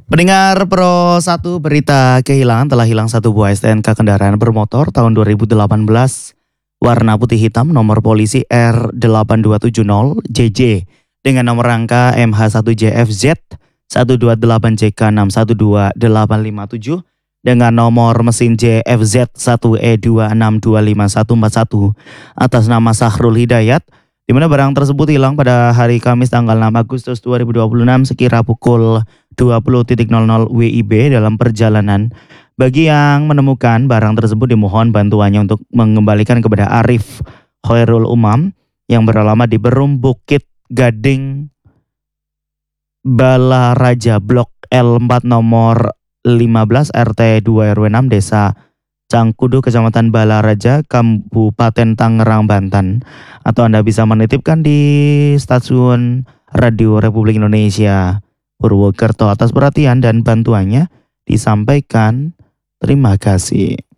Pendengar Pro 1 berita kehilangan telah hilang satu buah STNK kendaraan bermotor tahun 2018 warna putih hitam nomor polisi R8270JJ dengan nomor rangka MH1JFZ 128JK612857 dengan nomor mesin JFZ 1E26254141 atas nama Sahrul Hidayat, di mana barang tersebut hilang pada hari Kamis tanggal 6 Agustus 2026 sekira pukul 20.00 WIB dalam perjalanan. Bagi yang menemukan barang tersebut dimohon bantuannya untuk mengembalikan kepada Arif Khairul Umam yang beralamat di Berum Bukit Gading, Balaraja, Blok L4 nomor 15 RT 2 RW 6 Desa Cangkudu, Kecamatan Balaraja, Kabupaten Tangerang, Banten. Atau Anda bisa menitipkan di stasiun Radio Republik Indonesia Purwokerto. Atas perhatian dan bantuannya disampaikan terima kasih.